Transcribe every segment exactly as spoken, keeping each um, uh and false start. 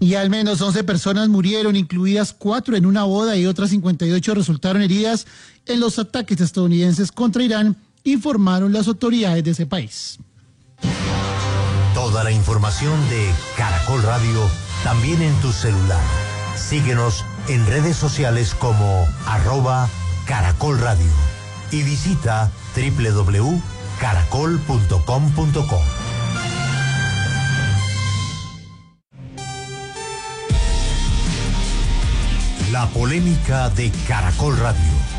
Y al menos once personas murieron, incluidas cuatro en una boda, y otras cincuenta y ocho resultaron heridas en los ataques estadounidenses contra Irán, informaron las autoridades de ese país. Toda la información de Caracol Radio también en tu celular. Síguenos en redes sociales como arroba Caracol Radio y visita doble u doble u doble u punto caracol punto com punto co. La polémica de Caracol Radio.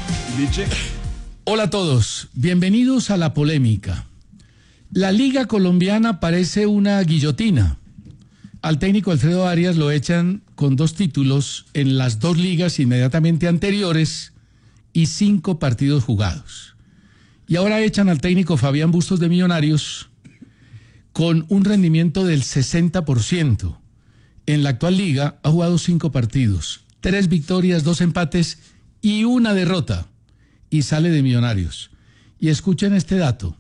Hola a todos, bienvenidos a La Polémica. La Liga Colombiana parece una guillotina. Al técnico Alfredo Arias lo echan con dos títulos en las dos ligas inmediatamente anteriores y cinco partidos jugados. Y ahora echan al técnico Fabián Bustos de Millonarios con un rendimiento del sesenta por ciento. En la actual liga ha jugado cinco partidos, tres victorias, dos empates y una derrota. Y sale de Millonarios. Y escuchen este dato.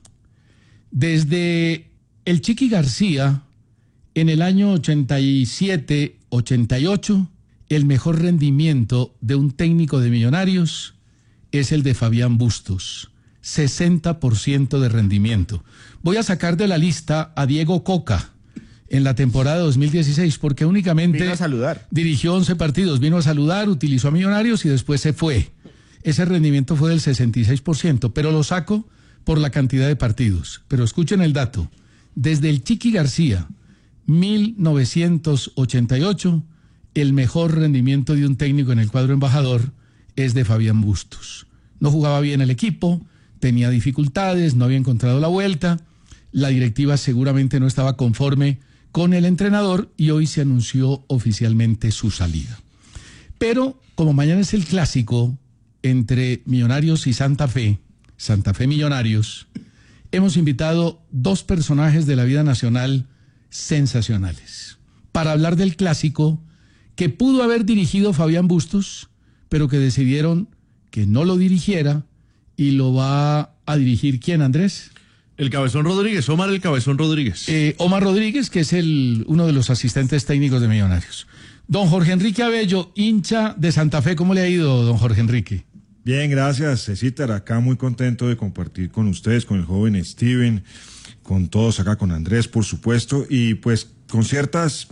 Desde el Chiqui García, en el año ochenta y siete ochenta y ocho, el mejor rendimiento de un técnico de Millonarios es el de Fabián Bustos. sesenta por ciento de rendimiento. Voy a sacar de la lista a Diego Coca en la temporada dos mil dieciséis, porque únicamente vino a saludar. Dirigió once partidos, vino a saludar, utilizó a Millonarios y después se fue. Ese rendimiento fue del sesenta y seis por ciento, pero lo saco por la cantidad de partidos. Pero escuchen el dato. Desde el Chiqui García, mil novecientos ochenta y ocho, el mejor rendimiento de un técnico en el cuadro embajador es de Fabián Bustos. No jugaba bien el equipo, tenía dificultades, no había encontrado la vuelta, la directiva seguramente no estaba conforme con el entrenador y hoy se anunció oficialmente su salida. Pero como mañana es el clásico entre Millonarios y Santa Fe, Santa Fe Millonarios, hemos invitado dos personajes de la vida nacional sensacionales para hablar del clásico que pudo haber dirigido Fabián Bustos, pero que decidieron que no lo dirigiera y lo va a dirigir ¿quién, Andrés? El Cabezón Rodríguez, Omar el Cabezón Rodríguez. Eh, Omar Rodríguez, que es el uno de los asistentes técnicos de Millonarios. Don Jorge Enrique Abello, hincha de Santa Fe, ¿cómo le ha ido, don Jorge Enrique? Bien, gracias, Cecitar. Acá muy contento de compartir con ustedes, con el joven Steven, con todos acá, con Andrés, por supuesto, y pues con ciertas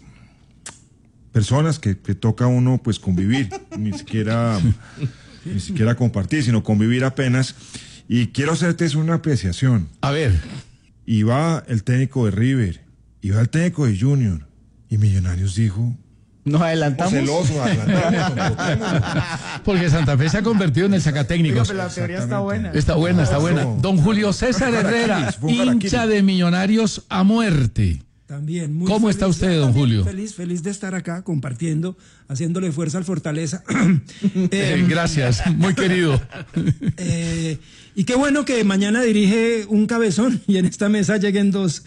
personas que, que toca a uno pues convivir, ni siquiera, ni siquiera compartir, sino convivir apenas. Y quiero hacerte una apreciación. A ver. Iba el técnico de River, iba el técnico de Junior, y Millonarios dijo... ¿Nos adelantamos? Celoso, adelantamos. Porque Santa Fe se ha convertido en el sacatécnicos. Pero la teoría está buena. Está buena, está buena. Don Julio César Herrera, hincha de Millonarios a muerte. También, muy ¿Cómo feliz, está usted, don Julio? Feliz, feliz de estar acá compartiendo, haciéndole fuerza al Fortaleza. eh, eh, gracias, muy querido. Eh, y qué bueno que mañana dirige un cabezón y en esta mesa lleguen dos.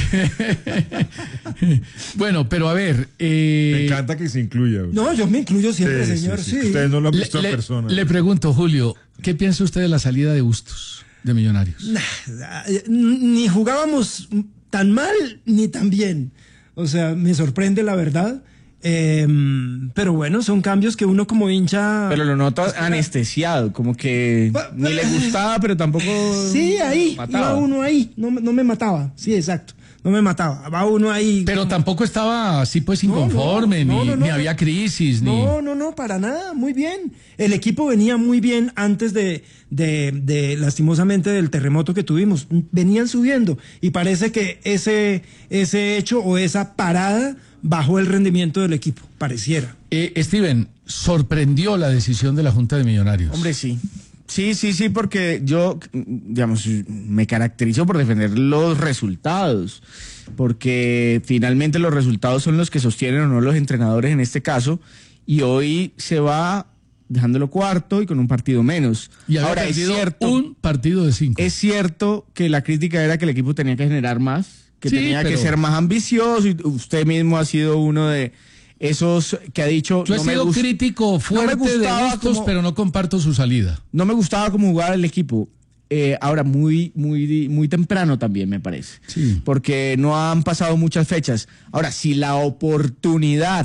Bueno, pero a ver... Eh... Me encanta que se incluya. No, yo me incluyo siempre, sí, señor. Sí, sí. Sí. Ustedes no lo han visto le, en persona. Le, le pregunto, Julio, ¿qué piensa usted de la salida de Bustos, de Millonarios? Ni jugábamos tan mal ni tan bien. O sea, me sorprende la verdad. Eh, pero bueno, son cambios que uno como hincha... Pero lo noto anestesiado, como que ni le gustaba, pero tampoco... Sí, ahí, mataba. iba uno ahí, no, no me mataba, sí, exacto. No me mataba, va uno ahí. Pero como... tampoco estaba así pues inconforme, no, no, ni, no, no, ni había crisis, ni... No, no, no, para nada, muy bien. El equipo venía muy bien antes de, de, de, lastimosamente, del terremoto que tuvimos. Venían subiendo y parece que ese, ese hecho o esa parada bajó el rendimiento del equipo, pareciera. Eh, Steven, ¿sorprendió la decisión de la Junta de Millonarios? Hombre, sí. Sí, sí, sí, porque yo, digamos, me caracterizo por defender los resultados, porque finalmente los resultados son los que sostienen o no los entrenadores en este caso, y hoy se va dejándolo cuarto y con un partido menos. Y ahora es cierto, un partido de cinco. Es cierto que la crítica era que el equipo tenía que generar más, que sí, tenía pero... que ser más ambicioso, y usted mismo ha sido uno de esos que ha dicho... Yo he no sido me crítico fuerte no de Bustos, como, pero no comparto su salida. No me gustaba cómo jugaba el equipo. Eh, ahora, muy, muy, muy temprano también, me parece. Sí. Porque no han pasado muchas fechas. Ahora, si la oportunidad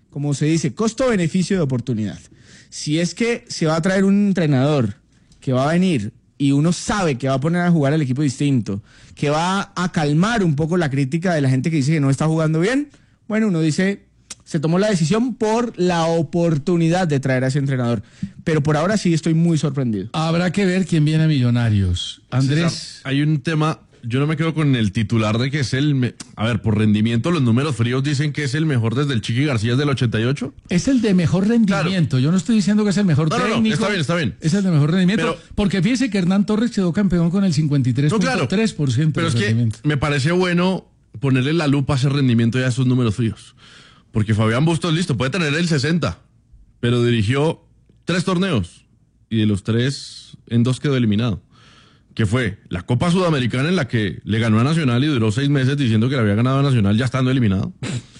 como se dice, costo-beneficio de oportunidad. Si es que se va a traer un entrenador que va a venir y uno sabe que va a poner a jugar al equipo distinto, que va a calmar un poco la crítica de la gente que dice que no está jugando bien, bueno, uno dice, se tomó la decisión por la oportunidad de traer a ese entrenador. Pero por ahora sí estoy muy sorprendido. Habrá que ver quién viene a Millonarios. Andrés. César, hay un tema, yo no me quedo con el titular de que es el... Me... A ver, por rendimiento, los números fríos dicen que es el mejor desde el Chiqui García del ochenta y ocho. Es el de mejor rendimiento. Claro. Yo no estoy diciendo que es el mejor no, no, técnico. No, está bien, está bien. Es el de mejor rendimiento. Pero, porque fíjese que Hernán Torres quedó campeón con el cincuenta y tres punto tres por ciento no, claro, de pero rendimiento. Es que me parece bueno ponerle la lupa a ese rendimiento y a esos números fríos. Porque Fabián Bustos, listo, puede tener el sesenta, pero dirigió tres torneos y de los tres, en dos quedó eliminado. Que fue la Copa Sudamericana en la que le ganó a Nacional y duró seis meses diciendo que le había ganado a Nacional ya estando eliminado.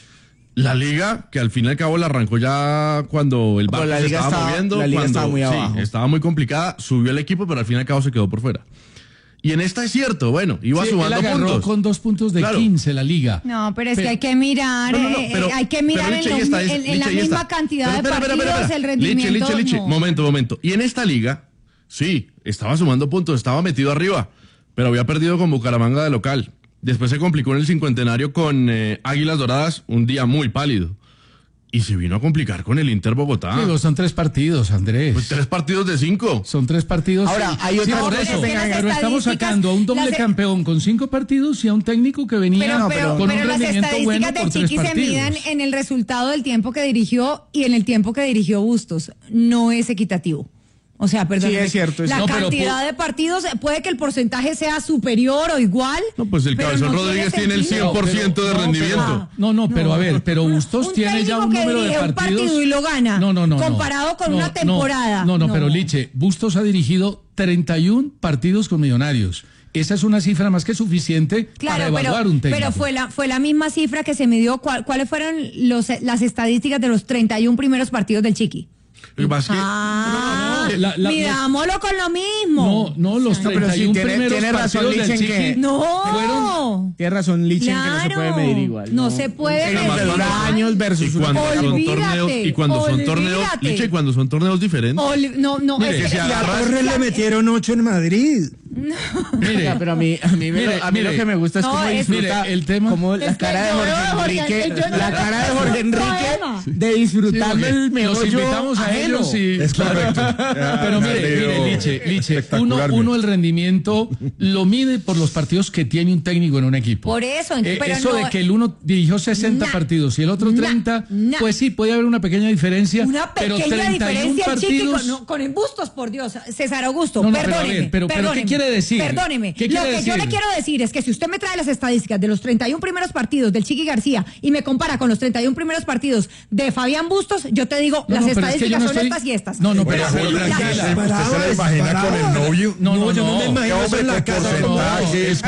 La Liga, que al fin y al cabo la arrancó ya cuando el barco se estaba, estaba moviendo. La Liga cuando, estaba muy abajo. Sí, estaba muy complicada, subió el equipo, pero al fin y al cabo se quedó por fuera. Y en esta es cierto, bueno, iba sí, sumando él agarró puntos. con dos puntos de claro. quince la Liga. No, pero es pero, que hay que mirar, no, no, no, pero, eh, hay que mirar en, los, está, en, en la misma está. cantidad pero, espera, de partidos espera, espera, espera. el rendimiento. Liche, liche, liche. No. Momento, momento. Y en esta liga, sí, estaba sumando puntos, estaba metido arriba, pero había perdido con Bucaramanga de local. Después se complicó en el cincuentenario con eh, Águilas Doradas, un día muy pálido. Y se vino a complicar con el Inter Bogotá. Digo, son tres partidos, Andrés. Pues tres partidos de cinco. Son tres partidos. Ahora, hay otra sí, por cosa. eso. Pero estamos sacando a un doble las... campeón con cinco partidos y a un técnico que venía pero, pero, con pero un rendimiento bueno por tres partidos. Pero las estadísticas del Chiqui se midan en el resultado del tiempo que dirigió y en el tiempo que dirigió Bustos. No es equitativo. O sea, perdón. Sí, es cierto. Es la no, cantidad pero, de partidos, puede que el porcentaje sea superior o igual. No, pues el Cabezón no Rodríguez tiene, tiene el cien por ciento de no, rendimiento. No, no, pero a ver, pero Bustos tiene ya un número de partidos. Un partido y lo gana. No, no, no. Comparado con no, una temporada. No, no, no, pero Liche, Bustos ha dirigido treinta y uno partidos con Millonarios. Esa es una cifra más que susuficiente claro, para evaluar pero, un técnico. Pero fue la, fue la misma cifra que se midió. ¿Cuál, ¿Cuáles fueron los, las estadísticas de los treinta y uno primeros partidos del Chiqui? Lo que pasa es que, ah, no, no, no. midámoslo con lo mismo. No, no, los treinta y uno no, primeros tiene, tiene partidos razón, del Chiqui que no. fueron, tiene razón Lichen claro, que no se puede medir igual. No, no se puede medir. años versus y cuando olvídate, son torneos y cuando son torneos, Liche, y cuando son torneos diferentes. Ol, no, no, mire, es que que, a Torres le metieron ocho en Madrid. No. Mire, pero a mí, a mí, mire, lo, a mí mire, lo que me gusta es no, cómo es, disfruta mire, el tema, como la cara de Jorge Enrique, la cara de Jorge Enrique de disfrutar del mejor. Los invitamos a ellos y es correcto. Pero mire, mire, Liche, Liche, uno, uno el rendimiento lo mide por los partidos que tiene un técnico en un equipo. Por eso, eh, pero eso no, de que el uno dirigió sesenta na, partidos y el otro treinta, na, pues sí, puede haber una pequeña diferencia. Una pequeña pero treinta y uno diferencia, partidos, Chiqui, con, con embustos, por Dios. César Augusto, no, no, perdóneme. Pero, ver, pero, perdóneme, pero ¿qué quiere decir? Perdóneme. ¿Qué Lo quiere que decir? yo le quiero decir es que si usted me trae las estadísticas de los treinta y uno primeros partidos del Chiqui García y me compara con los treinta y uno primeros partidos de Fabián Bustos, yo te digo, no, las no, estadísticas es que no son estoy... estas y estas. No, no, pero, pero, pero pero tranquila, ¿usted se la imagina con el novio? No, no, yo no, no me imagino eso en la casa. Porcentajes,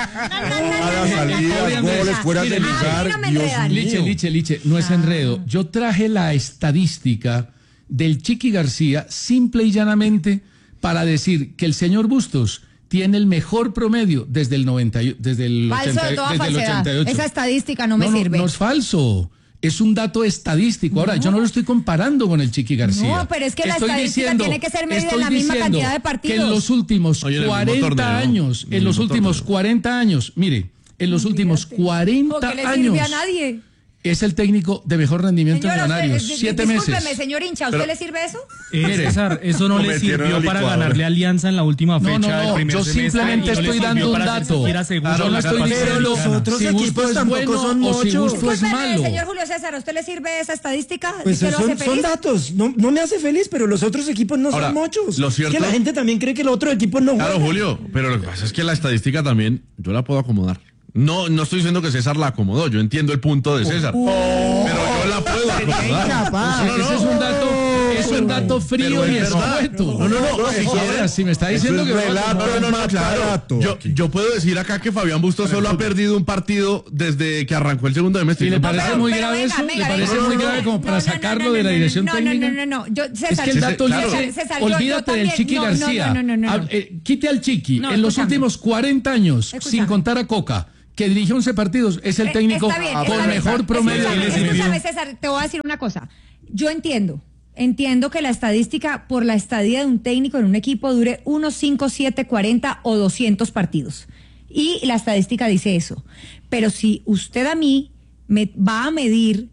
a las salidas, goles, fuera de lugar, Dios mío. Liche, Liche, Liche, no es enredo. Yo traje la estadística del Chiqui García simple y llanamente para decir que el señor Bustos tiene el mejor promedio desde el noventa, desde el falso ochenta, de toda desde el falsedad. ochenta y ocho. Esa estadística no me no, sirve. No, no es falso. Es un dato estadístico. Ahora, no. yo no lo estoy comparando con el Chiqui García. No, pero es que estoy la estadística diciendo, tiene que ser medida en la misma cantidad de partidos. Que en los últimos Oye, cuarenta torneo, años, en los últimos torneo. cuarenta años, mire, en los últimos cuarenta ¿O que le años. sirve a nadie? Es el técnico de mejor rendimiento Señora, en Millonarios. usted, Siete discúlpeme, meses. señor hincha, ¿a usted Pero, le sirve eso? Eh, César, eso no le sirvió para ganarle a Alianza en la última fecha no, no, no, del primer yo semestre. simplemente No estoy dando un dato. Yo no estoy diciendo los otros si equipos es tampoco bueno son o si muchos. Gusto es Discúlpeme, malo. señor Julio César, ¿a usted le sirve esa estadística? Pues ¿Usted lo son, hace son feliz? datos, no, no me hace feliz, pero los otros equipos no Ahora, son muchos. lo cierto- es que la gente también cree que el otro equipo no juega. Claro, Julio, pero lo que pasa es que la estadística también, yo la puedo acomodar. No, no estoy diciendo que César la acomodó, yo entiendo el punto de César, Oh. pero yo la puedo acomodar. Incapaz. No, no, Ese es un dato, es un dato frío Pero y es verdad. escueto. No, no, no, Si no, ahora, si me está Eso diciendo es que relato, No, no, no, más claro. barato Yo, aquí. yo puedo decir acá que Fabián Bustos solo ha perdido un partido desde que arrancó el segundo semestre. ¿Y le No, parece pero- muy pero grave venga, eso? venga, ¿Le parece venga, muy no, grave como no, para no, sacarlo no, de la no, dirección no, técnica? No, no, no, no. Yo, César, Es que el dato César, dice, César, yo- yo olvídate del también- Chiqui no, no, García. No, no, no, no, Ah, no. eh, quite al Chiqui. No, en los escúchame. últimos cuarenta años, Escúchame. sin contar a Coca, que dirige once partidos, es el técnico Está bien, con está bien. mejor promedio. Escúchame, de escúchame, César, te voy a decir una cosa. Yo entiendo, entiendo que la estadística por la estadía de un técnico en un equipo dure uno, cinco, siete, cuarenta o doscientos partidos. Y la estadística dice eso. Pero si usted a mí me va a medir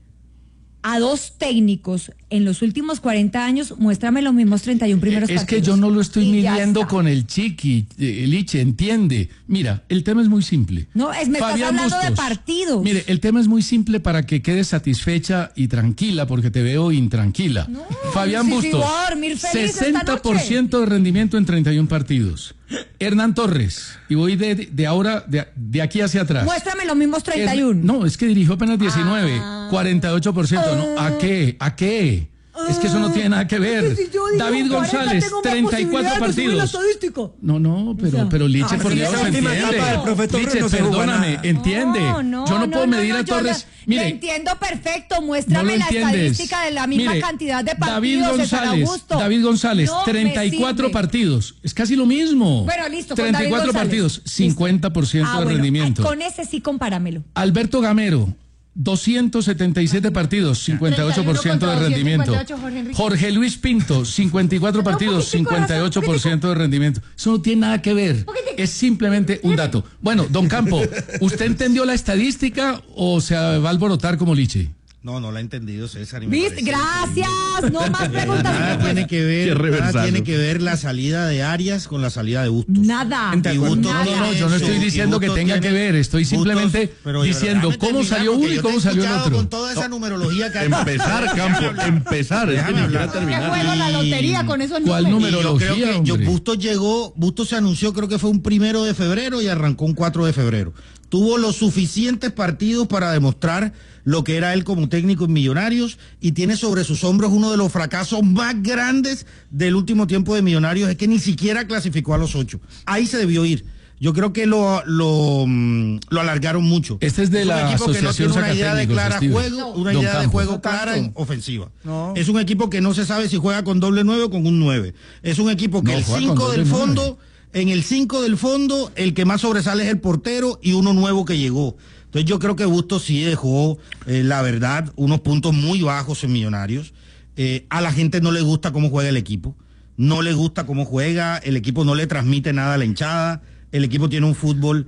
a dos técnicos en los últimos cuarenta años, muéstrame los mismos treinta y uno primeros Es partidos. que yo no lo estoy Y ya midiendo está. con el chiqui, eh, Liche, entiende. Mira, el tema es muy simple. No, es, me estás Fabián hablando de Bustos. partidos. Mire, el tema es muy simple para que quedes satisfecha y tranquila, porque te veo intranquila. No, Fabián sí, sí, Bustos, voy a dormir feliz esta sesenta por ciento de rendimiento en treinta y uno partidos. Hernán Torres, y voy de, de ahora, de, de aquí hacia atrás. Muéstrame los mismos treinta y uno. Er- No, es que dirigió apenas diecinueve, Ah. cuarenta y ocho por ciento. ¿No? ¿A qué? ¿A qué? Es que eso no tiene nada que ver. Si yo digo David cuarenta, González, tengo más treinta y cuatro posibilidades de subir la partidos. estadística. No, no, pero, O sea, pero Liche, ah, por sí, Dios, esa última entiende. etapa del profe Torres Liche, no se jugó perdóname, nada. entiende. No, no, yo no, no, puedo no, medir no, a yo Torres. la- Mire, la entiendo perfecto. no Muéstrame lo la entiendes. estadística de la misma Mire, cantidad de David partidos, César González, Augusto. David González, No me treinta y cuatro sirve. partidos. Es casi lo mismo. Bueno, listo, con treinta y cuatro David González. partidos, cincuenta por ciento Ah, de bueno, rendimiento. ay, con ese sí compáramelo. Alberto Gamero, doscientos setenta y siete partidos, cincuenta y ocho por ciento de treinta y uno rendimiento. contra doscientos cincuenta y ocho, Jorge Enrique. Jorge Luis Pinto, cincuenta y cuatro No, un partidos, poquitico, cincuenta y ocho por ciento de rendimiento. Eso no tiene nada que ver. Poquitico. Es simplemente un dato. Bueno, don Campo, ¿usted entendió la estadística o se va a alborotar como Liche? No, no la he entendido, César. y me ¿Viste? parece Gracias. No más preguntas. Nada señor juez. tiene que Qué ver, nada reversado. tiene que ver la salida de Arias con la salida de Bustos. Nada. Y Bustos Nada. No, no, tiene yo no su- estoy y diciendo que Bustos tenga tiene- que ver, estoy Bustos- simplemente pero diciendo déjame cómo terminar, salió porque uno y yo te cómo he salió el escuchado otro. Con toda esa numerología que Empezar, Campo, empezar. Es que Déjame ni siquiera hablar. ¿Qué terminar. juego la lotería con esos ¿Cuál números? número? Y yo creo Numerología, que yo, hombre. Bustos llegó, Bustos se anunció, creo que fue un primero de febrero y arrancó un cuatro de febrero. Tuvo los suficientes partidos para demostrar lo que era él como técnico en Millonarios y tiene sobre sus hombros uno de los fracasos más grandes del último tiempo de Millonarios, es que ni siquiera clasificó a los ocho. Ahí se debió ir. Yo creo que lo, lo, mm, lo alargaron mucho. Este es de un la equipo que no Asociación tiene una idea de Sacatécnicos, clara Steve. juego, una Don idea de Campo. juego No clara tanto. en ofensiva. No. Es un equipo que no se sabe si juega con doble nueve o con un nueve. Es un equipo que No, el juega con cinco doble del nueve. fondo, en el cinco del fondo, el que más sobresale es el portero y uno nuevo que llegó. Entonces yo creo que Bustos sí dejó, eh, la verdad, unos puntos muy bajos en Millonarios. Eh, a la gente no le gusta cómo juega el equipo. No le gusta cómo juega, el equipo no le transmite nada a la hinchada, el equipo tiene un fútbol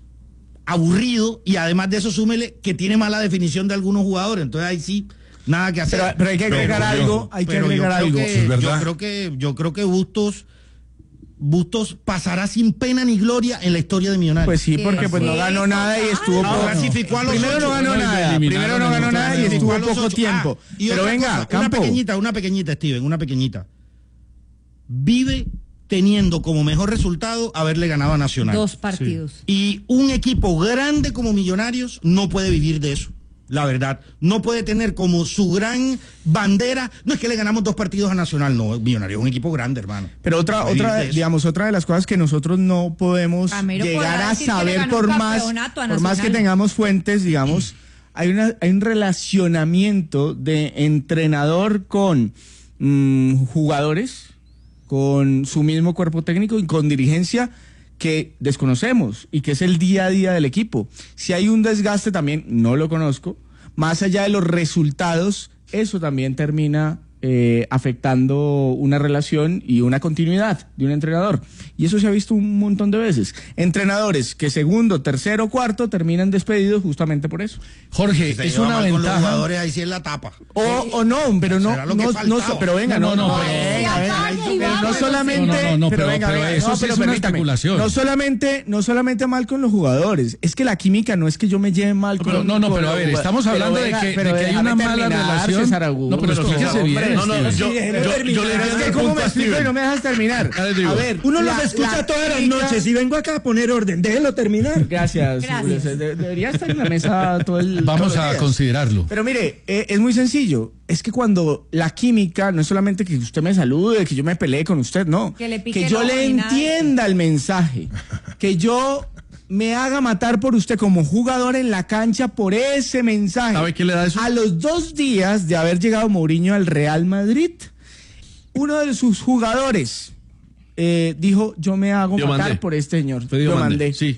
aburrido y además de eso súmele que tiene mala definición de algunos jugadores. Entonces ahí sí, nada que hacer. Pero, pero hay que agregar Pero, algo, hay que Pero yo agregar creo algo. que- Eso es verdad. Yo creo que, yo creo que Bustos, Bustos pasará sin pena ni gloria en la historia de Millonarios. Pues sí, porque pues no ganó nada y estuvo No, poco. clasificó a los Primero ocho. no ganó No, y nada, eliminaron primero no en ganó otra nada y vez. estuvo a los poco ocho. tiempo. Ah, y Pero otra venga, cosa, una Campo. pequeñita, una pequeñita, Steven, una pequeñita. Vive teniendo como mejor resultado haberle ganado a Nacional. Dos partidos. Y un equipo grande como Millonarios no puede vivir de eso. La verdad, no puede tener como su gran bandera, no es que le ganamos dos partidos a Nacional, no, Millonarios es un equipo grande, hermano. Pero otra, Vivir otra, de eso. digamos, otra de las cosas que nosotros no podemos Gamero llegar podrá a decir que le saber ganó por un más, campeonato a por más que Nacional. tengamos fuentes, digamos, hay una, hay un relacionamiento de entrenador con mm, jugadores, con su mismo cuerpo técnico y con dirigencia que desconocemos y que es el día a día del equipo. Si hay un desgaste también, no lo conozco, más allá de los resultados, eso también termina eh, afectando una relación y una continuidad de un entrenador. Y eso se ha visto un montón de veces. Entrenadores que segundo, tercero, cuarto terminan despedidos justamente por eso. Jorge, Se es lleva una mal con los ventaja. jugadores, ahí sí es la tapa. O, o no, pero no, Será lo que no, faltaba. no, pero venga, No, no, no, no, pero- venga, venga, Calle, pero Iván, no pero solamente, sí. No, no, no, pero pero- venga, pero venga, eso no, sí pero es una permítame. especulación. No solamente, no solamente mal con los jugadores, es que la química no es que yo me lleve mal con Pero, no, no, con pero a los ver, jugadores. estamos Pero hablando de venga, que, pero de que hay déjame una mala terminar, relación. César Augusto. No, pero Pero fíjese no, bien. hombre, no, no, Steven. yo- Sí, déjeme yo- terminar. yo le Es entiendo que el cómo punto me a explico Steven. y no me dejas terminar. Ya les digo. A ver, uno la- los escucha la todas las química- noches y vengo acá a poner orden. Déjelo terminar. Gracias. Gracias. De- debería estar en la mesa todo el Vamos todos los a días. considerarlo. Pero mire, eh, es muy sencillo. Es que cuando la química no es solamente que usted me salude, que yo me pelee con usted, no. Que le pique el yo ojo le ni nada de entienda el mensaje. Que yo me haga matar por usted como jugador en la cancha por ese mensaje. ¿Sabe qué le da eso? A los dos días de haber llegado Mourinho al Real Madrid, uno de sus jugadores eh, dijo, yo me hago Diomandé. matar por este señor. Fue Diomandé, Diomandé. sí.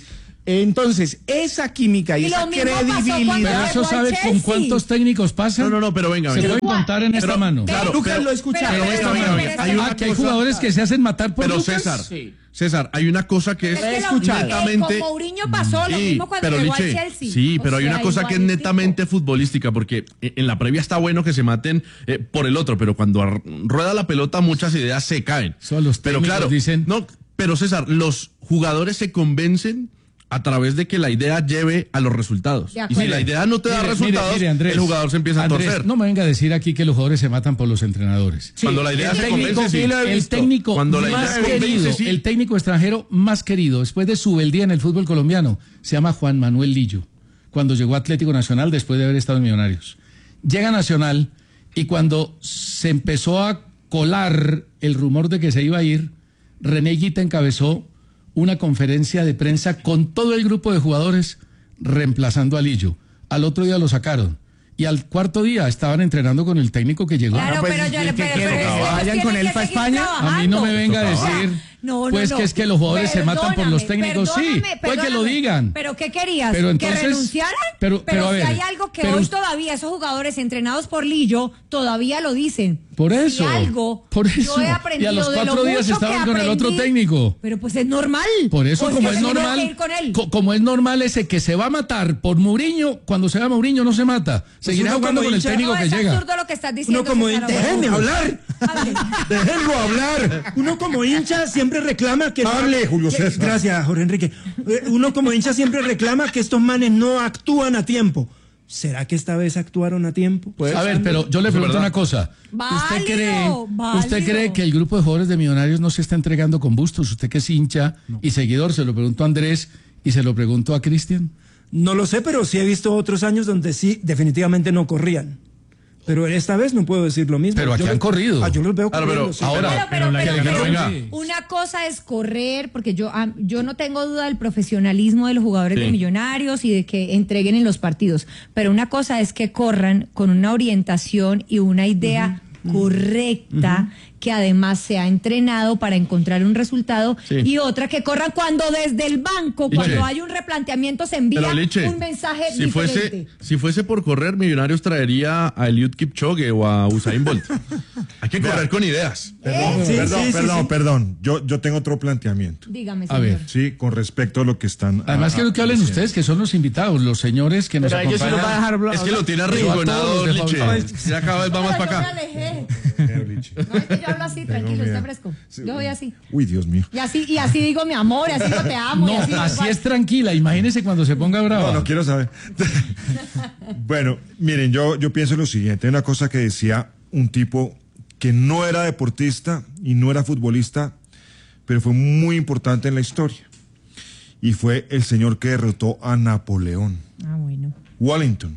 Entonces, esa química y, Y esa lo mismo pasó cuando credibilidad. Pero eso llegó al sabe con Chelsea. cuántos técnicos pasa. No, no, no, pero venga, Se venga. pueden contar en esta Pero- mano. claro, Lucas pero- lo escucha. pero- Pero venga, venga, venga. Hay Ah, una que hay cosa- jugadores que se hacen matar por Pero Lucas. César, Sí. César, hay una cosa que es, Es que lo- escuchado. eh, netamente. con Mourinho pasó lo Sí, mismo cuando pero llegó Liche, al Chelsea. sí, O pero hay sea, una cosa que es igualitico. netamente futbolística, porque en la previa está bueno que se maten eh, por el otro, pero cuando ar- rueda la pelota muchas ideas se caen. Eso los pero técnicos claro, dicen- no, pero César, los jugadores se convencen a través de que la idea lleve a los resultados. De Y acuerdo. si la idea no te da Mire, resultados, mire, mire, Andrés, el jugador se empieza Andrés, a torcer. No me venga a decir aquí que los jugadores se matan por los entrenadores. Cuando la idea el se técnico, convence, sí. sí lo he el visto. técnico Cuando la idea más convence, querido, sí. el técnico extranjero más querido después de su beldía en el fútbol colombiano, se llama Juan Manuel Lillo, cuando llegó a Atlético Nacional después de haber estado en Millonarios. Llega a Nacional y cuando se empezó a colar el rumor de que se iba a ir, René Higuita encabezó una conferencia de prensa con todo el grupo de jugadores reemplazando a Lillo. Al otro día lo sacaron. Y al cuarto día estaban entrenando con el técnico que llegó. Claro, Ah, pues, pero yo ¿qué le pero, quiere? pero ¿Que es que vayan ellos con tienen él que pa' seguir España? A mí no me venga a trabajando. decir, No, no, pues no. que es que los jugadores se matan por los Perdóname, técnicos. Sí, perdóname, pues que lo perdóname. digan. ¿Pero qué querías? Pero ¿Que entonces- renunciaran? pero- pero a si ver, hay algo que pero hoy us- todavía esos jugadores entrenados por Lillo todavía lo dicen. Por Si eso, algo por yo eso. he Y a aprendido los de lo cuatro días mucho estaban que con el otro aprendí, técnico. Pero pues es normal. Por eso, Pues como que es tengo que normal, ir con él. co- como es normal ese que se va a matar por Mourinho, cuando se va Mourinho no se mata. Seguirá uno jugando como con el hincha- técnico No, que es llega. absurdo lo que estás diciendo. Uno como César hincha- Augusto. déjenme hablar. Hable. Déjenlo hablar. Uno como hincha siempre reclama que... Hable, Julio que- César. Gracias, Jorge Enrique. Eh, Uno como hincha siempre reclama que estos manes no actúan a tiempo. ¿Será que esta vez actuaron a tiempo? A ver, pero yo le Eso es pregunto verdad. una cosa. Válido, ¿Usted cree, válido. ¿Usted cree que el grupo de jugadores de Millonarios no se está entregando con Bustos? Usted que es hincha y seguidor, se lo pregunto a Andrés y se lo pregunto a Cristian. No lo sé, pero sí he visto otros años donde sí, definitivamente no corrían. Pero esta vez no puedo decir lo mismo. Pero aquí Yo han lo- corrido. Ah, yo los veo Claro, pero corriendo, sí. ahora- Pero, pero, Pero la pero- idea pero venga. una cosa es correr, porque yo, ah, yo no tengo duda del profesionalismo de los jugadores Sí. de Millonarios y de que entreguen en los partidos, pero una cosa es que corran con una orientación y una idea correcta que además se ha entrenado para encontrar un resultado Sí. y otra que corran cuando desde el banco, Liche. cuando hay un replanteamiento se envía Pero Liche, un mensaje si diferente. fuese, si fuese por correr, Millonarios traería a Eliud Kipchoge o a Usain Bolt. Hay que correr con ideas. Perdón, Sí, perdón, sí, sí, perdón, sí. perdón. Yo, yo tengo otro planteamiento. Dígame, A señor. ver. Sí, con respecto a lo que están. Además ah, quiero que hablen diciendo. ustedes, que son los invitados, los señores que nos Pero ellos sí los van a acompañan. dejar hablar. Es que lo tiene Yo a todos arrinconado, los dejo Liche. hablar. Ya cada vez va más Pero para yo acá. me alejé. Eh, Liche. No, es que yo hablo así, tranquilo, Tengo está miedo. fresco. Sí, Yo voy así. Uy, Dios mío. Y así, y así digo mi amor, y así digo te amo. y No, así, así es tranquila, imagínese cuando se ponga brava. No, no quiero saber. Bueno, miren, yo, yo pienso lo siguiente. Hay una cosa que decía un tipo que no era deportista y no era futbolista, pero fue muy importante en la historia. Y fue el señor que derrotó a Napoleón, Ah, bueno. Wellington.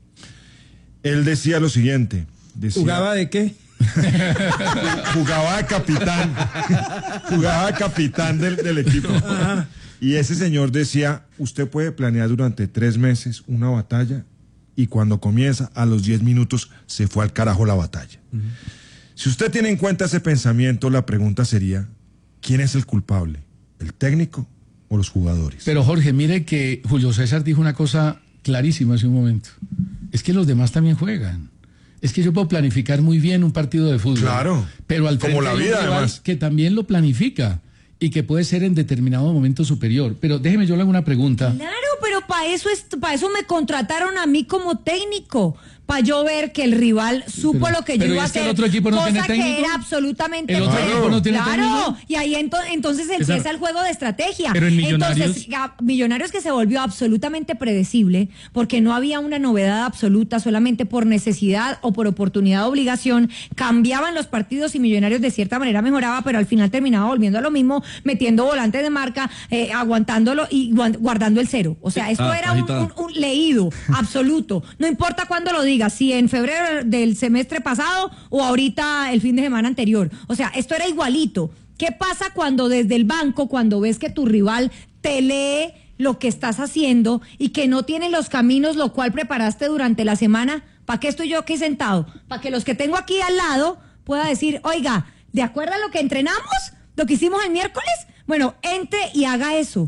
Él decía lo siguiente. Decía, ¿Jugaba de qué? jugaba de capitán. Jugaba de capitán del, del equipo. Y ese señor decía, usted puede planear durante tres meses una batalla y cuando comienza, a los diez minutos, se fue al carajo la batalla. Si usted tiene en cuenta ese pensamiento, la pregunta sería, ¿quién es el culpable? ¿El técnico o los jugadores? Pero Jorge, mire que Julio César dijo una cosa clarísima hace un momento. Es que los demás también juegan. Es que yo puedo planificar muy bien un partido de fútbol. Claro. Pero al Como frente la hay un vida, rival además. que también lo planifica y que puede ser en determinado momento superior. Pero déjeme yo le hago una pregunta. Claro, pero para eso es, para eso me contrataron a mí como técnico, para yo ver que el rival supo Pero- lo que yo pero iba a ¿y es que hacer. el otro equipo no cosa tiene técnico? que era absolutamente ¿El otro claro. equipo no tiene Claro, técnico? y ahí ento- entonces empieza el juego de estrategia. Pero en Millonarios- Entonces, ya, Millonarios que se volvió absolutamente predecible, porque no había una novedad absoluta, solamente por necesidad o por oportunidad o obligación, cambiaban los partidos y Millonarios de cierta manera mejoraba, pero al final terminaba volviendo a lo mismo, metiendo volantes de marca, eh, aguantándolo y guan- guardando el cero. O sea, esto Ah, era un, agitada. un- un leído absoluto. No importa cuándo lo digas, si en febrero del semestre pasado o ahorita el fin de semana anterior. O sea, esto era igualito. ¿Qué pasa cuando desde el banco, cuando ves que tu rival te lee lo que estás haciendo y que no tiene los caminos, lo cual preparaste durante la semana? ¿Para qué estoy yo aquí sentado? Para que los que tengo aquí al lado pueda decir, oiga, ¿de acuerdo a lo que entrenamos? ¿Lo que hicimos el miércoles? Bueno, entre y haga eso.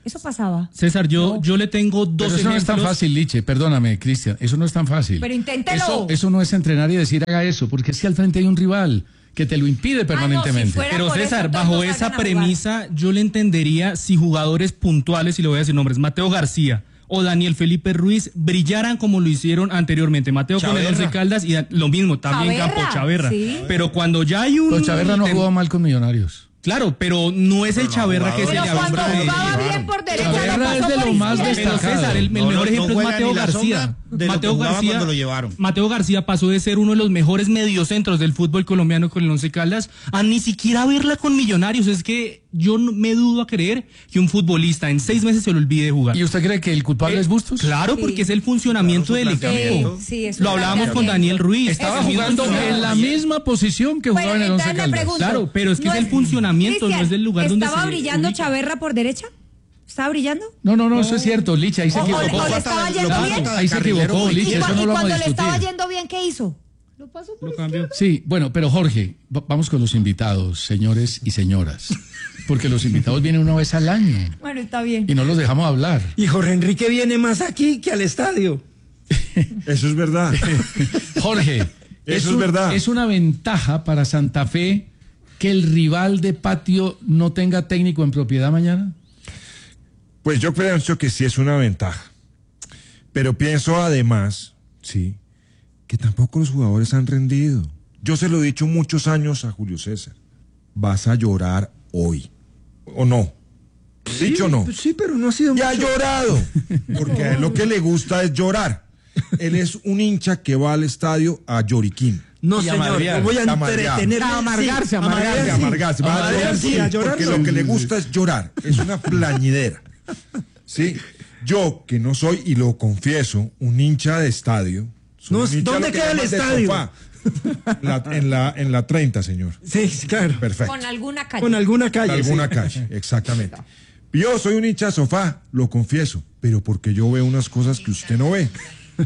Eso pasaba. César, yo, No. yo le tengo dos Pero eso no es tan ejemplos. fácil, Liche, perdóname, Cristian, eso no es tan fácil. Pero inténtelo. Eso, eso no es entrenar y decir haga eso, porque es que al frente hay un rival que te lo impide permanentemente. fuera Pero por César, eso, bajo todos esa salgan a jugar. premisa, yo le entendería si jugadores puntuales, y le voy a decir nombres, Mateo García o Daniel Felipe Ruiz, brillaran como lo hicieron anteriormente. Mateo con el Chaverra. Once Caldas y da- lo mismo, también Chaverra, Campo Chaverra. sí. Pero cuando ya hay un... Pero Chaverra no jugó mal con Millonarios. Claro, pero no es el Chaverra que se Pero le cuando alumbra. jugaba bien por derecha, Chaverra la es pasó de por lo más izquierda. Pero destacado. César, el, el No, no, mejor no ejemplo es juega Mateo ni la García. sombra de lo que Mateo jugaba García, cuando lo llevaron. Mateo García pasó de ser uno de los mejores mediocentros del fútbol colombiano con el Once Caldas a ni siquiera verla con Millonarios. Es que yo no me dudo a creer que un futbolista en seis meses se le olvide jugar. ¿Y usted cree que el culpable Eh, es Bustos? Claro, Sí. porque es el funcionamiento Claro, su del equipo. planteamiento. Sí, sí, es Lo un hablábamos con planteamiento. Daniel Ruiz. Estaba Es el jugando funcionamiento. en la misma posición que jugaba Bueno, en el Once entonces le Caldas. pregunto, Claro, pero es que ¿no es el funcionamiento, no es el lugar donde ¿Estaba se brillando ubica. Chaverra por derecha? ¿Estaba brillando? No, no, no, eso es cierto, Licha, ahí se O- o- equivocó. o le estaba yendo Claro, bien. ahí se equivocó, ¿Y, Licha, cua- eso no y lo vamos a cuando le estaba discutir. yendo bien, qué hizo? Lo pasó por Lo cambió. Sí, bueno, pero Jorge, va- vamos con los invitados, señores y señoras, porque los invitados vienen una vez al año Bueno, está bien. y no los dejamos hablar. Y Jorge Enrique viene más aquí que al estadio. Eso es verdad. Jorge, Eso es un- verdad. ¿es una ventaja para Santa Fe que el rival de patio no tenga técnico en propiedad mañana? Pues yo pienso que sí es una ventaja. Pero pienso además, sí, que tampoco los jugadores han rendido. Yo se lo he dicho muchos años a Julio César. Vas a llorar hoy. ¿O no? ¿Dicho o no? Pues sí, pero no ha sido Y ha mucho. llorado. Porque a él lo que le gusta es llorar. Él es un hincha que va al estadio a lloriquín. No, Y señor, amarrear, no voy a amarrear. entretenerme. A amargarse, Sí, amargarse, sí. Amargarse, va a Amargarse, llorar, sí, a llorar, porque no. lo que le gusta es llorar, es una plañidera. ¿Sí? Yo, que no soy, y lo confieso, un hincha de estadio. soy No, un hincha ¿dónde lo que queda el llaman de estadio? sofá. La- en, la, en la treinta, señor. Sí, sí, claro. Perfecto. Con alguna calle. Con alguna En calle. alguna sí. calle, exactamente. Yo soy un hincha de sofá, lo confieso, pero porque yo veo unas cosas que usted no ve.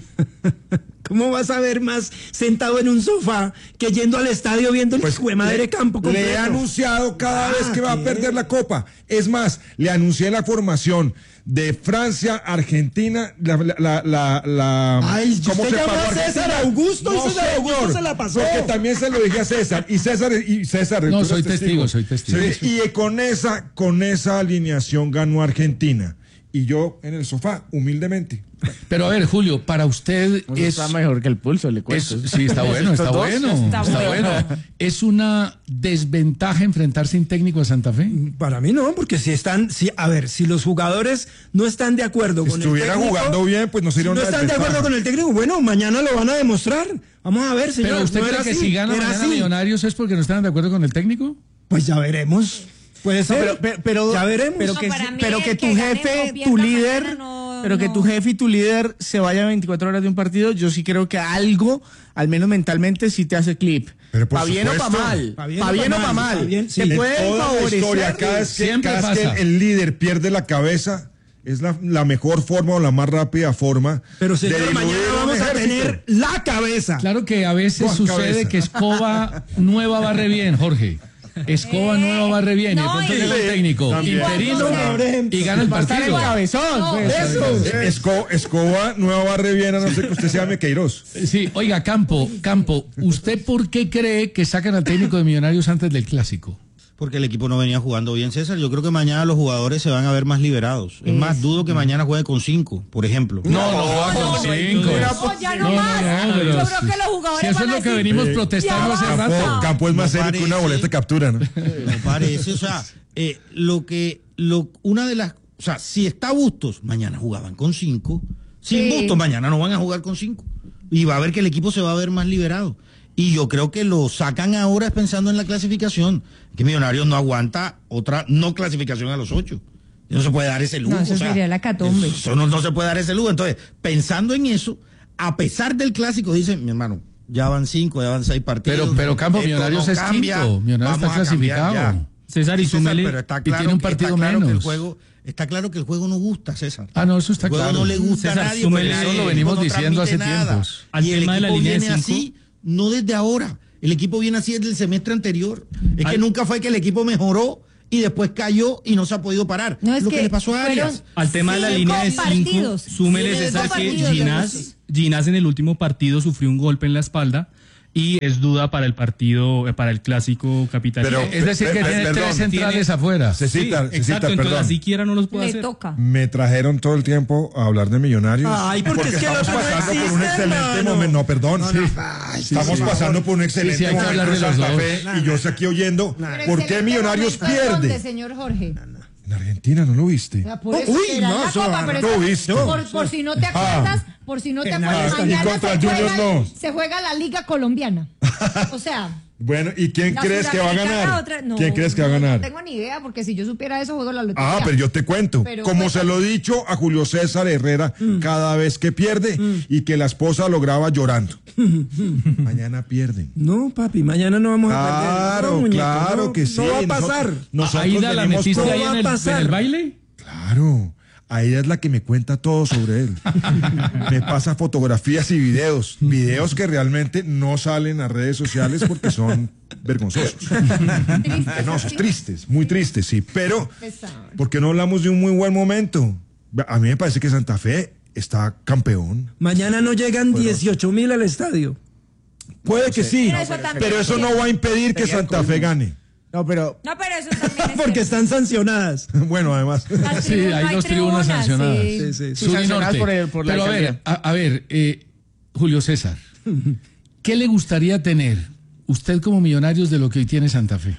¿Cómo vas a ver más sentado en un sofá que yendo al estadio viendo el hijo de madre le, campo completo? le he anunciado cada Ah, vez que va a ¿qué? perder la copa. Es más, le anuncié la formación de Francia, Argentina, la, la, la, la, la- Ay, ¿usted ¿cómo se llamó pagó a César Argentina? Augusto y No, César Augusto señor, se la pasó? Porque también se lo dije a César y César y César. No, tú soy eres testigo, soy testigo. Sí, y con esa, con esa alineación ganó Argentina. Y yo en el sofá, humildemente. Pero a ver, Julio, para usted Eso es... está mejor que el pulso, le es- cuento. sí, está bueno, está Estos dos, bueno, está está bueno. bueno. ¿Es una desventaja enfrentarse sin técnico a Santa Fe? Para mí no, porque si están, si, a ver, si los jugadores no están de acuerdo Si con estuviera el técnico, jugando bien, pues no sería si no una están de desventaja. acuerdo con el técnico, bueno, mañana lo van a demostrar. Vamos a ver, señor. ¿Pero usted no cree era que así, si gana era mañana así. Millonarios es porque no están de acuerdo con el técnico? Pues ya veremos. Puede ser. pero, pero, pero- ya veremos. pero No, que, para mí pero el que tu que gane jefe, o pierda tu líder, mañana no- pero que no. tu jefe y tu líder se vayan veinticuatro horas de un partido, yo sí creo que algo, al menos mentalmente, sí te hace clip. Pero por Pa' bien o pa' supuesto. mal. Pa' Pa' bien bien, o pa' o pa' mal, mal. pa' bien, sí. Te En pueden Toda la favorecer. historia, cada vez que, Siempre cada vez pasa. que el, el líder pierde la cabeza, es la, la mejor forma o la más rápida forma Pero de señor, diluir mañana un vamos a ejército. tener la cabeza. Claro que a veces Buah, sucede cabeza. que escoba nueva barre bien, Jorge. Escoba Eh, nueva barre bien. no, y de pronto y- llega el técnico También. interino Por ejemplo. y gana el Va a estar partido. el cabezón. No, pues. Eso. Eh, Esco- Escoba, nueva barre bien, a no ser que usted sea Mequeiros. Sí, oiga, Campo, Campo, ¿usted por qué cree que sacan al técnico de Millonarios antes del clásico? Porque el equipo no venía jugando bien, César. Yo creo que mañana los jugadores se van a ver más liberados. Es más, dudo que mañana juegue con cinco, por ejemplo. No, no, juega con no, cinco. No, ya no, No, más. no, no, pero Yo creo sí. que los jugadores Si eso es van a lo que decir, venimos Eh, protestando ya hace basta. rato. Campo, Campo es más No serio que una parece. boleta de captura, ¿no? No parece, o sea, eh, lo que, lo, una de las, o sea, si está Bustos, mañana jugaban con cinco. Sin Sí. Bustos, mañana no van a jugar con cinco. Y va a ver que el equipo se va a ver más liberado. Y yo creo que lo sacan ahora es pensando en la clasificación. Que Millonarios no aguanta otra no clasificación a los ocho. No se puede dar ese lujo. No, eso o sea, sería la hecatombe. Eso no, no se puede dar ese lujo. Entonces, pensando en eso, a pesar del clásico, dicen, mi hermano, ya van cinco, ya van seis partidos. Pero, pero Campo, esto Millonarios no es cambia, quinto. Millonarios está vamos a cambiar clasificado. ya. César, y Sí, César, súmele- pero está y claro tiene un que- está partido claro que el menos. juego, está claro que el juego no gusta, César. Ah, no, eso está El juego claro. no le gusta César, a nadie. súmele- porque eso el lo equipo venimos no diciendo hace transmite nada. tiempos. Al Y el tema de la equipo línea de viene cinco. así, no desde ahora. El equipo viene así desde el semestre anterior. Es que Al- nunca fue que el equipo mejoró y después cayó y no se ha podido parar. No, es lo que, que le pasó a fueron Arias. Al tema de la cinco línea de cinco, partidos. súmele Cinco César que partidos de Ginás, los- Ginás en el último partido sufrió un golpe en la espalda y es duda para el partido, eh, para el clásico capitalino. Pero- Es decir, que Pe- pe- tiene perdón, tres centrales tiene- afuera. Cecita, Sí, Cecita, exacto, entonces perdón. así quiera no los puede Le hacer. toca. Me trajeron todo el tiempo a hablar de Millonarios. Ay, porque es que el estamos otro no pasando por un existe, excelente hermano. momento. No, perdón. sí. Ay, Estamos sí, pasando por un excelente Sí, sí, hay que momento hablar en de los Santa dos. Fe y yo estoy aquí oyendo Pero por qué excelente Millonarios momento, ¿dónde, pierde. señor Jorge? En Argentina, ¿no lo viste? O sea, por Oh, eso uy, será no, la eso Copa, pero no es que viste. por, por si no te acuerdas, por si no te En acuerdas, Argentina. mañana Y contra se Junior juega, no. se juega la Liga Colombiana. O sea, Bueno, ¿y quién la crees que va a Suramericana, ganar? otra- no, ¿Quién crees que va a no, ganar? No tengo ni idea, porque si yo supiera eso, juego la lotería. Ah, pero yo te cuento. Pero Como cuéntame. se lo he dicho a Julio César Herrera cada vez que pierde y que la esposa lo graba llorando. Mañana pierden. No, papi, mañana no vamos a perder. Claro, No, muñeco, claro no, que sí. No va a Nosotros- pasar. Nosotros Aida la venimos metiste con- ahí va en a el, pasar. en el baile. Claro. Aida es la que me cuenta todo sobre él. Me pasa fotografías y videos. Videos que realmente no salen a redes sociales porque son vergonzosos. Penosos, tristes, muy tristes, sí. Pero, ¿por qué no hablamos de un muy buen momento? A mí me parece que Santa Fe está campeón. Mañana no llegan dieciocho mil al estadio. Puede que sí, Pero eso también pero eso es no va a impedir que Santa Fe gane. No, pero No, pero eso también es Porque cierto. están sancionadas. Bueno, además. Las Sí, tribunas- hay hay dos tribunas sancionadas. sí. Sí, sí, sí. Sur y sancionadas norte. por el- por la Pero a ver, alcaldía. a, a ver, eh, Julio César, ¿qué le gustaría tener usted como Millonarios de lo que hoy tiene Santa Fe?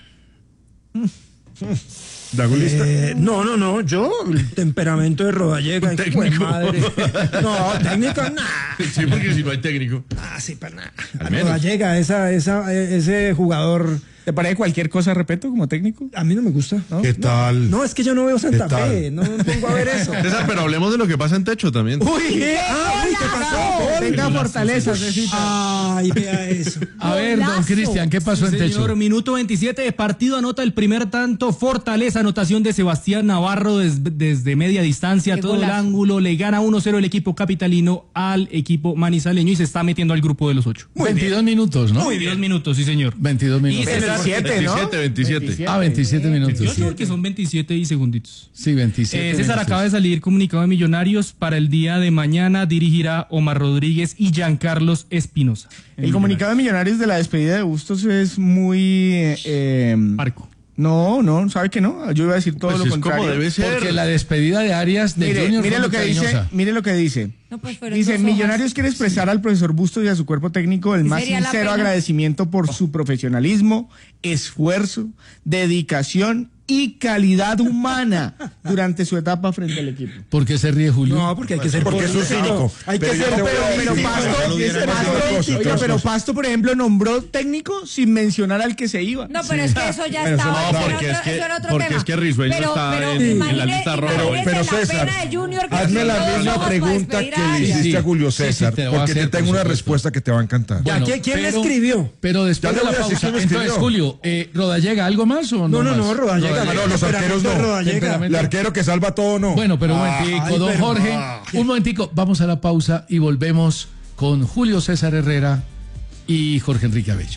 ¿Dago lista? Eh, no, no, no, yo, el temperamento de Rodallega, hijo de madre. No, técnico, nada. Sí, porque si no hay técnico. Ah, sí, para nada. Al menos. Rodallega, esa, esa, eh, ese jugador, ¿te parece cualquier cosa, repito, como técnico? a mí no me gusta. ¿no? ¿Qué tal? No, es que yo no veo Santa ¿Qué tal? Fe, no me pongo a ver eso. César, pero hablemos de lo que pasa en techo también. Uy, ¿qué? Ah, uy, ¿qué pasó? Tenga fortaleza, Cecita. Ay, vea eso. A ver, don Golazo. Cristian, ¿qué pasó en techo? Señor, minuto veintisiete de partido, anota el primer tanto, Fortaleza, anotación de Sebastián Navarro des- desde media distancia, Qué todo el golazo. ángulo, le gana uno cero el equipo capitalino al equipo manizaleño y se está metiendo al grupo de los ocho. veintidós minutos, ¿no? veintidós minutos, sí señor. veintidós minutos. Y César- veintisiete, ¿no? veintisiete, veintisiete. Ah, veintisiete minutos. veintiocho, que son veintisiete y segunditos. Sí, veintisiete. Eh, César, minutos. acaba de salir comunicado de Millonarios para el día de mañana dirigirá Omar Rodríguez y Giancarlos Espinosa. El comunicado de Millonarios de la despedida de Bustos es muy... eh, eh, Marco. no, no, ¿sabe que no? Yo iba a decir todo Pues lo es contrario. como debe ser. Porque la despedida de Arias de Mire, Junior mire fue lo muy que dice, cariñosa. mire lo que dice. No, pues fueron Dice, dos hojas. Millonarios quiere expresar al profesor Bustos y a su cuerpo técnico el más Sería la sincero pena. agradecimiento por su profesionalismo, esfuerzo, dedicación y calidad humana durante su etapa frente al equipo. ¿Por qué se ríe Julio? No, porque hay que ser Porque es un político. cínico. Hay que Pero yo ser te voy a Pero, decir, pero sí, Pasto, pero dice otras Pasto, cosas, oiga, otras pero cosas. Pasto, por ejemplo, nombró técnico sin mencionar al que se iba. No, pero es que eso ya Pero eso estaba. no, eso era porque otro- es que- eso era otro porque tema. es que Risueño Pero- está pero en- en la imagine- lista roja. imagínese Pero, la César, pena de Junior que hazme la tiene dos misma hojas para pregunta despedir que a le Arias. hiciste a Julio Sí, sí, César, te la voy a porque hacer, te tengo por una supuesto. respuesta que te va a encantar. Ya, ¿quién- quién le escribió? Pero después Ya de le la voy a decir pausa, quién me entonces, escribió. Julio, eh, ¿Rodallega algo más o no? No, no, más? no, Rodallega. Ah, no, los arqueros no. Rodallega. El arquero que salva todo no. Bueno, pero un Ay, momentico, don pero- Jorge, un momentico, vamos a la pausa y volvemos con Julio César Herrera y Jorge Enrique Abello.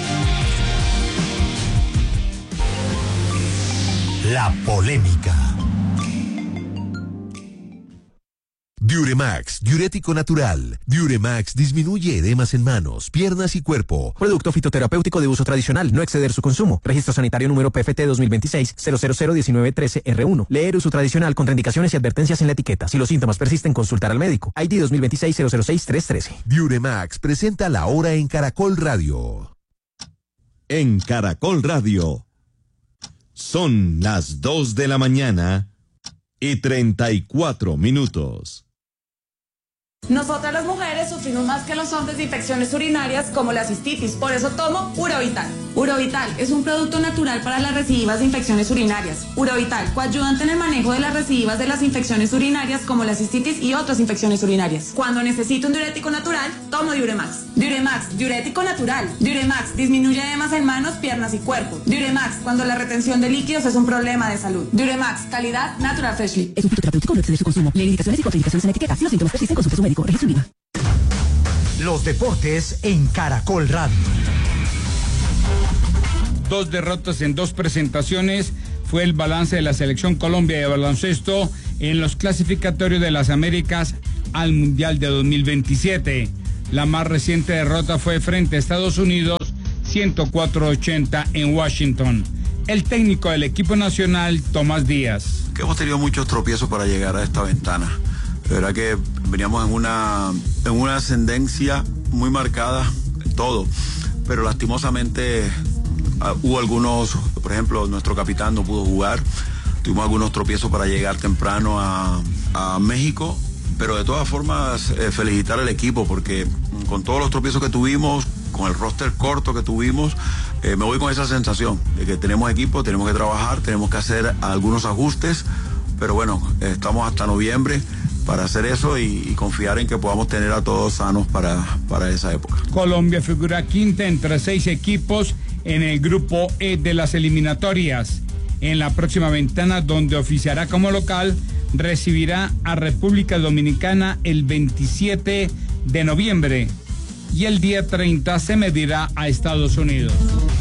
La polémica. Diuremax, diurético natural. Diuremax disminuye edemas en manos, piernas y cuerpo. Producto fitoterapéutico de uso tradicional, no exceder su consumo. Registro sanitario número P F T dos mil veintiséis cero cero cero diecinueve trece R uno. Leer uso tradicional, contraindicaciones y advertencias en la etiqueta. Si los síntomas persisten, consultar al médico. I D dos mil veintiséis cero cero seis tres trece. Diuremax presenta la hora en Caracol Radio. En Caracol Radio. Son las dos de la mañana y treinta y cuatro minutos. Nosotras las mujeres sufrimos más que los hombres de infecciones urinarias como la cistitis, por eso tomo Urovital. Urovital es un producto natural para las recidivas de infecciones urinarias. Urovital, coayudante en el manejo de las recidivas de las infecciones urinarias como la cistitis y otras infecciones urinarias. Cuando necesito un diurético natural, tomo Diuremax. Diuremax, diurético natural. Diuremax, disminuye edemas en manos, piernas y cuerpo. Diuremax, cuando la retención de líquidos es un problema de salud. Diuremax, calidad Natural Freshly. Es un fitoterapéutico, no exceder su consumo. Leer indicaciones y contraindicaciones en la etiqueta. Si los síntomas persisten, consulte a su médico. Registro IVA. Los deportes en Caracol Radio. Dos derrotas en dos presentaciones fue el balance de la Selección Colombia de baloncesto en los clasificatorios de las Américas al Mundial de dos mil veintisiete. La más reciente derrota fue frente a Estados Unidos, ciento cuatro a ochenta en Washington. El técnico del equipo nacional, Tomás Díaz. Que hemos tenido muchos tropiezos para llegar a esta ventana. De verdad que veníamos en una, en una ascendencia muy marcada, todo. Pero lastimosamente uh, hubo algunos, por ejemplo, nuestro capitán no pudo jugar. Tuvimos algunos tropiezos para llegar temprano a, a México. Pero de todas formas, eh, felicitar al equipo porque con todos los tropiezos que tuvimos, con el roster corto que tuvimos, eh, me voy con esa sensación de que tenemos equipo, tenemos que trabajar, tenemos que hacer algunos ajustes, pero bueno, eh, estamos hasta noviembre para hacer eso y, y confiar en que podamos tener a todos sanos para, para esa época. Colombia figura quinta entre seis equipos en el grupo E de las eliminatorias. En la próxima ventana, donde oficiará como local, recibirá a República Dominicana el veintisiete de noviembre y el día treinta se medirá a Estados Unidos.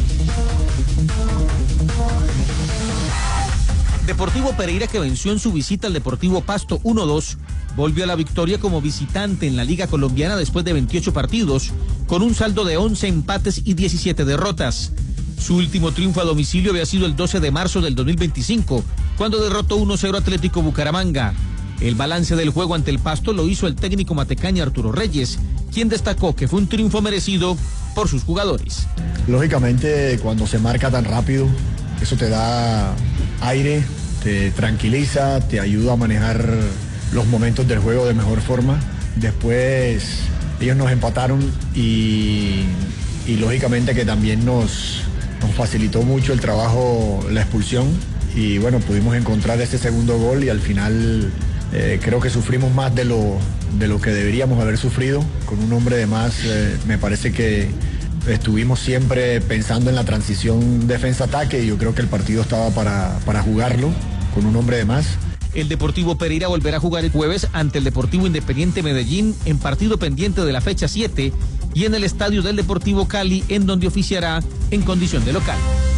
Deportivo Pereira, que venció en su visita al Deportivo Pasto uno dos, volvió a la victoria como visitante en la Liga Colombiana después de veintiocho partidos, con un saldo de once empates y diecisiete derrotas. Su último triunfo a domicilio había sido el doce de marzo del dos mil veinticinco, cuando derrotó uno cero Atlético Bucaramanga. El balance del juego ante el Pasto lo hizo el técnico matecaña Arturo Reyes, quien destacó que fue un triunfo merecido por sus jugadores. Lógicamente, cuando se marca tan rápido, eso te da aire, te tranquiliza, te ayuda a manejar los momentos del juego de mejor forma. Después ellos nos empataron y, y lógicamente que también nos, nos facilitó mucho el trabajo, la expulsión. Y bueno, pudimos encontrar ese segundo gol y al final eh, creo que sufrimos más de lo, de lo que deberíamos haber sufrido. Con un hombre de más, eh, me parece que estuvimos siempre pensando en la transición defensa-ataque y yo creo que el partido estaba para, para jugarlo con un hombre de más. El Deportivo Pereira volverá a jugar el jueves ante el Deportivo Independiente Medellín en partido pendiente de la fecha siete y en el estadio del Deportivo Cali, en donde oficiará en condición de local.